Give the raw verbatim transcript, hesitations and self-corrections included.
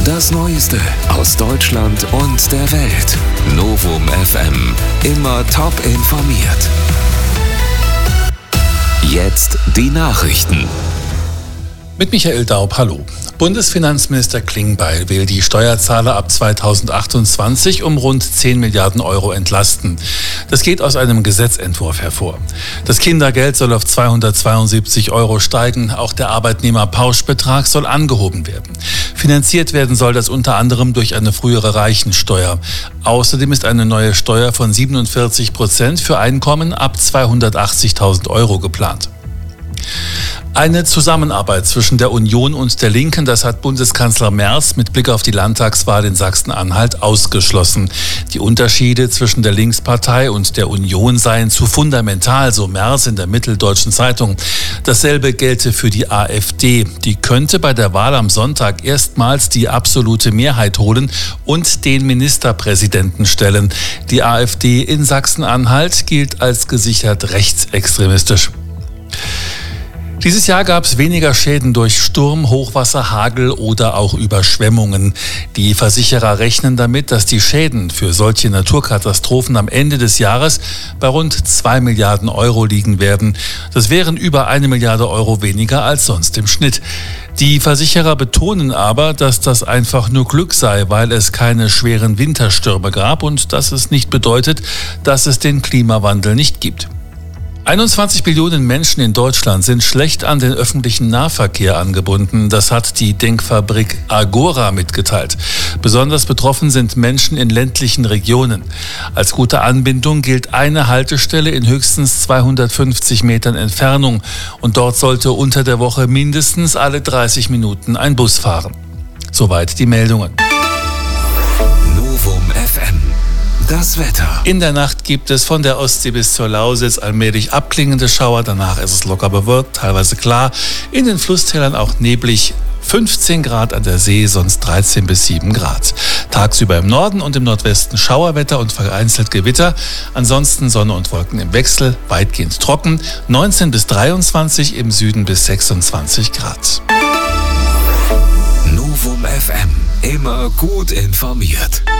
Das Neueste aus Deutschland und der Welt. Novum F M. Immer top informiert. Jetzt die Nachrichten. Mit Michael Daub, hallo. Bundesfinanzminister Klingbeil will die Steuerzahler ab zweitausendachtundzwanzig um rund zehn Milliarden Euro entlasten. Das geht aus einem Gesetzentwurf hervor. Das Kindergeld soll auf zweihundertzweiundsiebzig Euro steigen. Auch der Arbeitnehmerpauschbetrag soll angehoben werden. Finanziert werden soll das unter anderem durch eine frühere Reichensteuer. Außerdem ist eine neue Steuer von siebenundvierzig Prozent für Einkommen ab zweihundertachtzigtausend Euro geplant. Eine Zusammenarbeit zwischen der Union und der Linken, das hat Bundeskanzler Merz mit Blick auf die Landtagswahl in Sachsen-Anhalt ausgeschlossen. Die Unterschiede zwischen der Linkspartei und der Union seien zu fundamental, so Merz in der Mitteldeutschen Zeitung. Dasselbe gelte für die AfD. Die könnte bei der Wahl am Sonntag erstmals die absolute Mehrheit holen und den Ministerpräsidenten stellen. Die AfD in Sachsen-Anhalt gilt als gesichert rechtsextremistisch. Dieses Jahr gab es weniger Schäden durch Sturm, Hochwasser, Hagel oder auch Überschwemmungen. Die Versicherer rechnen damit, dass die Schäden für solche Naturkatastrophen am Ende des Jahres bei rund zwei Milliarden Euro liegen werden. Das wären über eine Milliarde Euro weniger als sonst im Schnitt. Die Versicherer betonen aber, dass das einfach nur Glück sei, weil es keine schweren Winterstürme gab und dass es nicht bedeutet, dass es den Klimawandel nicht gibt. einundzwanzig Millionen Menschen in Deutschland sind schlecht an den öffentlichen Nahverkehr angebunden. Das hat die Denkfabrik Agora mitgeteilt. Besonders betroffen sind Menschen in ländlichen Regionen. Als gute Anbindung gilt eine Haltestelle in höchstens zweihundertfünfzig Metern Entfernung. Und dort sollte unter der Woche mindestens alle dreißig Minuten ein Bus fahren. Soweit die Meldungen. Novum F M. Das Wetter. In der Nacht gibt es von der Ostsee bis zur Lausitz allmählich abklingende Schauer. Danach ist es locker bewölkt, teilweise klar. In den Flusstälern auch neblig. fünfzehn Grad an der See, sonst dreizehn bis sieben Grad. Tagsüber im Norden und im Nordwesten Schauerwetter und vereinzelt Gewitter. Ansonsten Sonne und Wolken im Wechsel, weitgehend trocken. neunzehn bis dreiundzwanzig, im Süden bis sechsundzwanzig Grad. Novum F M. Immer gut informiert.